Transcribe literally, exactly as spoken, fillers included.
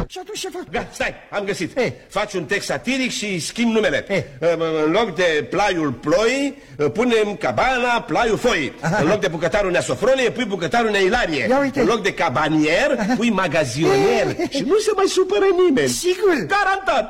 Și atunci ce fac? Gata, stai, am găsit. Ei. Faci un text satiric și schimb numele. Ei. În loc de plaiul ploii, punem cabana, plaiul foii. Aha. În loc de bucătarul Nea Sofronie, pui bucătarul Nea Ilarie. Ia uite. În loc de cabanier, pui magazionier. Și nu se mai supără nimeni. Sigur. Garantat.